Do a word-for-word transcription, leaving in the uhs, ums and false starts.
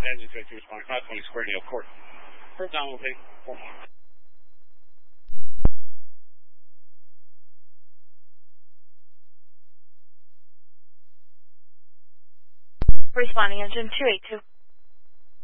Engine two eighty-two responding, five twenty Square Deal Court. First down, we'll take four more. Responding Engine two eighty-two.